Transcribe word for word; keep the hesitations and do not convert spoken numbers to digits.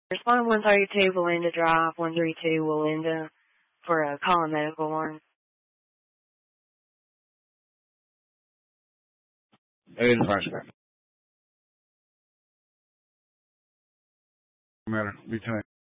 Respond one thirty-two, Belinda Drive, one three two, Belinda, for a call and medical one. Eight first. Matter between.